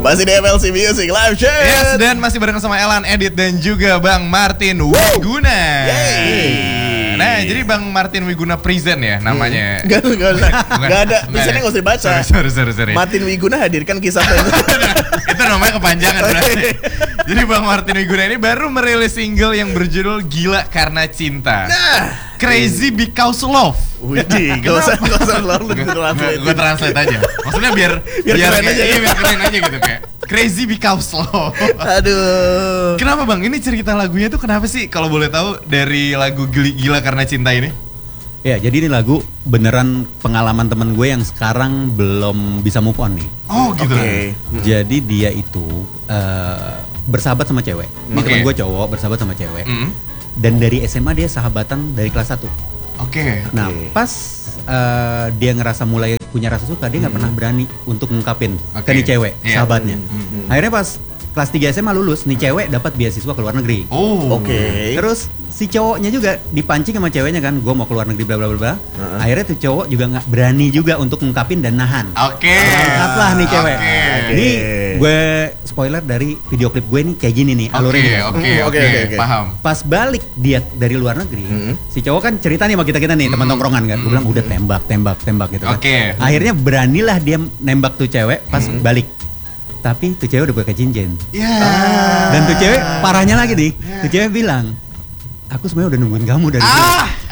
Masih di MLC Music Live Chat. Yes, dan masih bareng sama Elan, Edit, dan juga Bang Martin Wiguna. Nah, jadi Bang Martin Wiguna present ya namanya. Gak ada. Misalnya gak usah dibaca. Sorry. Martin Wiguna hadirkan kisah Itu namanya kepanjangan berarti. Jadi Bang Martin Wiguna ini baru merilis single yang berjudul Gila Karena Cinta. Crazy Because Love. Widih, gak usah lu translate. Gue translate aja. Maksudnya biar keren aja. Iya, biar keren aja gitu kayak Crazy Because Love. Aduh. Kenapa Bang? Ini cerita lagunya tuh kenapa sih kalau boleh tahu dari lagu Gila Karena Cinta ini? Ya, jadi ini lagu beneran pengalaman temen gue yang sekarang belum bisa move on nih. Oh gitu. Okay. Jadi dia itu bersahabat sama cewek. Ini temen gue cowok bersahabat sama cewek. Dan dari SMA dia sahabatan dari kelas 1. Oke. Nah, pas dia ngerasa mulai punya rasa suka, dia nggak pernah berani untuk ngungkapin ke nih cewek, sahabatnya. Akhirnya pas kelas 3 SMA lulus, nih cewek dapat beasiswa ke luar negeri. Oh. Oke. Terus si cowoknya juga dipancing sama ceweknya kan, gue mau ke luar negeri bla bla bla. Akhirnya tuh cowok juga nggak berani juga untuk ngungkapin dan nahan. Oke. Angkatlah nih cewek. Ini gue spoiler dari video klip gue nih kayak gini nih alurnya. Oke. Paham. Pas balik dia dari luar negeri, si cowok kan cerita nih sama kita nih teman tongkrongan kan. Gue bilang udah tembak gitu kan. Oke. Akhirnya beranilah dia nembak tuh cewek pas balik. Tapi tuh cewek udah pakai cincin. Dan tuh cewek parahnya lagi nih. Tuh cewek bilang, aku sebenarnya udah nungguin kamu dari dulu.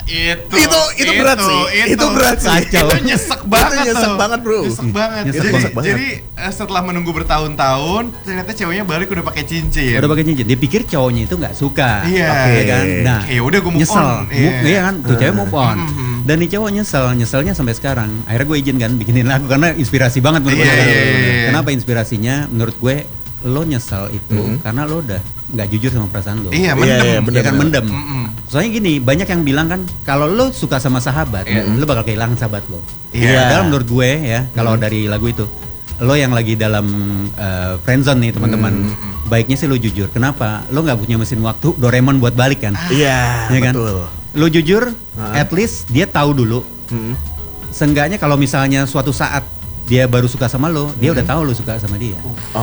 Itu berat sih. Itu berat sih. Kacau. Itu nyesek banget. Itu nyesek banget, bro. Nyesek banget. Jadi setelah menunggu bertahun-tahun, ternyata ceweknya balik udah pakai cincin. Udah pakai cincin. Dia pikir cowoknya itu nggak suka. Iya. Kan? Nah, ya udah gue move nyesel. on. Iya kan? Tuh cewek move on. Dan nih cowok nyeselnya sampai sekarang. Akhirnya gue izin kan bikinin lagu karena inspirasi banget menurut gue. Kenapa inspirasinya? Menurut gue lo nyesel itu karena lo udah nggak jujur sama perasaan lo. Iya, mendem. Dia kan mendem. Soalnya gini, banyak yang bilang kan kalau lo suka sama sahabat, lo bakal kehilangan sahabat lo. Padahal menurut gue ya, kalau dari lagu itu, lo yang lagi dalam friendzone nih teman-teman, baiknya sih lo jujur. Kenapa? Lo nggak punya mesin waktu Doraemon buat balik kan? Iya, kan? betul. Lo jujur, at least dia tahu dulu. Seenggaknya kalau misalnya suatu saat dia baru suka sama lo, dia udah tahu lo suka sama dia.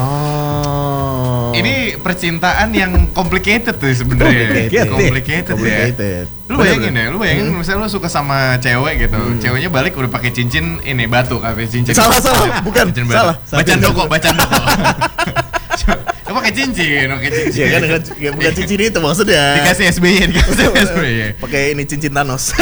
Oh. Ini percintaan yang complicated tuh sebenarnya. Complicated ya. Lu bayangin misalnya lu suka sama cewek gitu, ceweknya balik udah pakai cincin ini batu, pakai cincin. Salah, bukan. Salah. Bacaan doko. Pakai cincin. Iya kan, bukan cincin itu maksudnya. Dikasih SBY. Pakai ini cincin Thanos.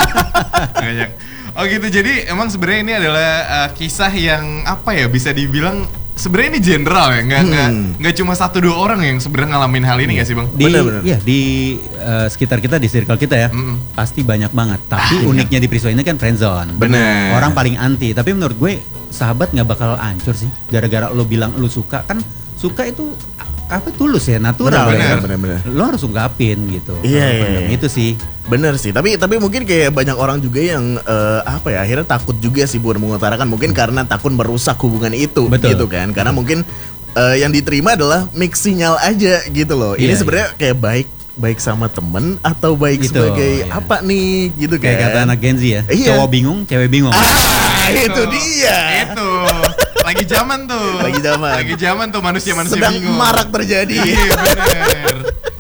Oh gitu, jadi emang sebenarnya ini adalah kisah yang apa ya, bisa dibilang sebenarnya ini general ya, nggak cuma 1-2 orang yang sebenarnya ngalamin hal ini nggak sih Bang? Bener. Iya, di sekitar kita, di circle kita ya, pasti banyak banget. Tapi uniknya di Priswa ini kan friendzone. Bener. Orang paling anti. Tapi menurut gue sahabat nggak bakal hancur sih, gara-gara lo bilang lo suka. Kan suka itu apa, tulus ya, natural. Bener. Lo harus ungkapin gitu. Iya. Itu sih. Bener sih, tapi mungkin kayak banyak orang juga yang akhirnya takut juga sih buat mengutarakan, mungkin karena takut merusak hubungan itu. Betul. Gitu kan, karena mungkin yang diterima adalah mix sinyal aja gitu loh. Ini sebenarnya kayak baik sama temen atau baik gitu, sebagai apa nih gitu kan. Kayak kata anak Gen Z ya, cowok bingung, cewek bingung. Itu dia. Itu lagi zaman tuh. Lagi zaman tuh manusia sedang bingung. Marak terjadi. Iya bener.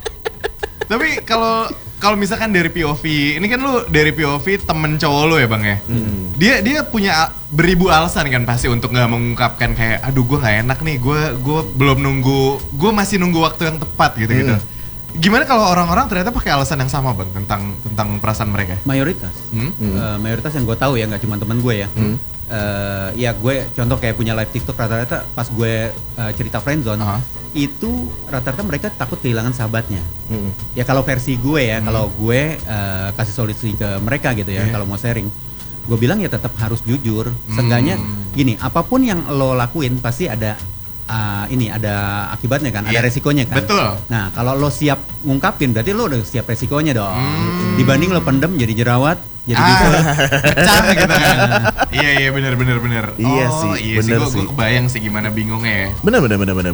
Tapi kalau misalkan dari POV, ini kan lu dari POV temen cowok lu ya Bang ya. Dia punya beribu alasan kan pasti untuk nggak mengungkapkan kayak, aduh gue nggak enak nih, gue belum nunggu, gue masih nunggu waktu yang tepat gitu. Gimana kalau orang-orang ternyata pakai alasan yang sama Bang tentang perasaan mereka? Mayoritas, mayoritas yang gue tahu ya, nggak cuma teman gue ya. Ya gue contoh kayak punya live TikTok, rata-rata pas gue cerita friendzone, itu rata-rata mereka takut kehilangan sahabatnya. Ya kalau versi gue ya, kalau gue kasih solusi ke mereka gitu ya, kalau mau sharing, gue bilang ya tetap harus jujur. Seenggaknya gini, apapun yang lo lakuin pasti ada ada akibatnya kan, ada resikonya kan. Betul. Nah kalau lo siap ngungkapin, berarti lo udah siap resikonya dong. Dibanding lo pendem jadi jerawat, jadi pecah gitu kan. Iya benar. Iya sih, gue kebayang sih gimana bingungnya ya. Benar.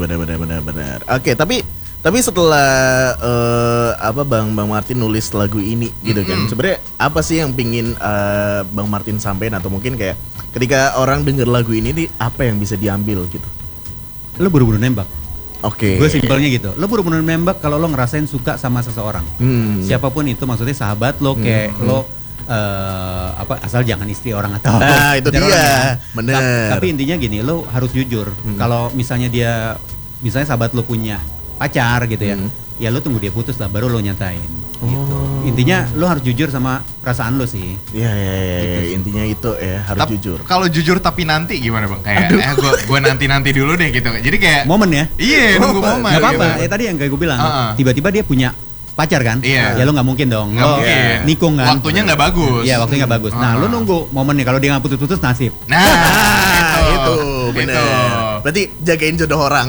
Oke, tapi setelah Bang Martin nulis lagu ini gitu kan, sebenarnya apa sih yang pingin Bang Martin sampein, atau mungkin kayak ketika orang denger lagu ini nih apa yang bisa diambil gitu? lo buru-buru nembak. Oke. Gue simpelnya gitu. Lo buru-buru nembak kalau lo ngerasain suka sama seseorang. Siapapun itu, maksudnya sahabat lo, kayak lo asal jangan istri orang atau Nah, itu dia. orang ya. Bener. Tapi intinya gini, lo harus jujur. Kalau misalnya sahabat lo punya pacar gitu ya, ya lo tunggu dia putus lah, baru lo nyatain. Gitu. Intinya lo harus jujur sama perasaan lo sih. Iya, Gitu. intinya itu ya, harus jujur. Kalau jujur tapi nanti gimana bang? Kayak gue nanti dulu deh gitu. Jadi kayak Momen ya. iya nunggu momen. Gak apa-apa. gitu. Tadi yang kayak gue bilang, tiba-tiba dia punya pacar kan? Iya. Ya lo nggak mungkin dong. Nggak Lo mungkin. nikung kan? Waktunya nggak bagus. Iya, waktunya nggak bagus. Nah, lo nunggu momennya. Kalau dia nggak putus-putus, nasib. Nah, itu bener. Berarti jagain jodoh orang.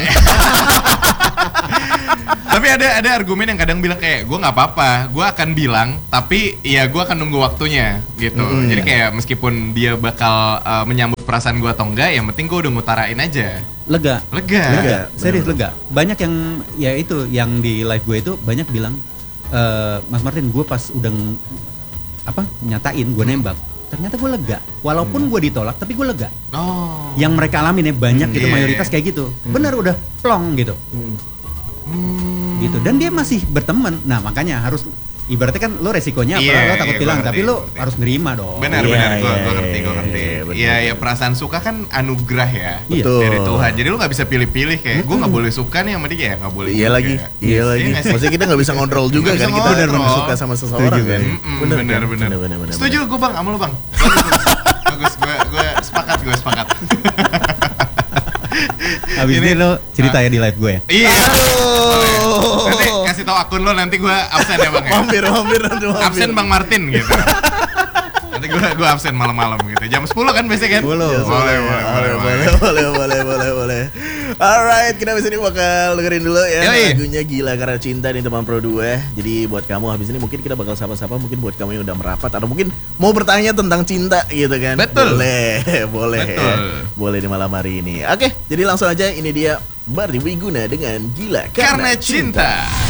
Tapi ada argumen yang kadang bilang kayak gue nggak apa-apa, gue akan bilang, tapi ya gue akan nunggu waktunya gitu. Jadi kayak meskipun dia bakal menyambut perasaan gue atau enggak, yang penting gue udah ngutarain aja. Lega. Serius lega. Banyak yang ya itu yang di live gue itu banyak bilang, Mas Martin, gue pas udah nyatain gue nembak, ternyata gue lega. Walaupun gue ditolak, tapi gue lega. Oh. Yang mereka alamin ya banyak gitu, Iya. mayoritas kayak gitu. Bener udah plong gitu. Gitu. Dan dia masih berteman. Nah, makanya harus ibaratnya kan lo resikonya apa? Iya, Lo takut iya, hilang, gua tapi ngerti, lo ngerti. harus nerima dong. Benar, Iya, gue iya, ngerti. iya, benar. Iya, ya perasaan suka kan anugerah ya Iya. dari Tuhan. Jadi lu nggak bisa pilih-pilih kayak gue nggak boleh suka nih sama dia, ya nggak boleh. Iya juga. lagi, iya lagi. nggak sih? Maksudnya kita nggak bisa ngontrol juga Nggak kan, bisa kita ngontrol. suka sama seseorang Setuju, kan. Bener. bener. Setuju gue bang, sama lu bang. Bagus, gue sepakat. Habis ini lo cerita ya di live gue ya. Iya. Aduh. Nanti kasih tahu akun lo, nanti gue absen ya bang ya. Mampir. Absen Bang Martin gitu. Nanti gue absen malam-malam gitu. Jam 10 kan biasanya kan? 10. Boleh. Alright, kita habis ini bakal dengerin dulu ya Yoi. lagunya Gila Karena Cinta nih teman Pro 2. Jadi buat kamu habis ini mungkin kita bakal sapa-sapa, mungkin buat kamu yang udah merapat atau mungkin mau bertanya tentang cinta gitu kan. Betul. Boleh. Betul. Boleh di malam hari ini. Oke, jadi langsung aja ini dia Bardi Wiguna dengan Gila Karena cinta.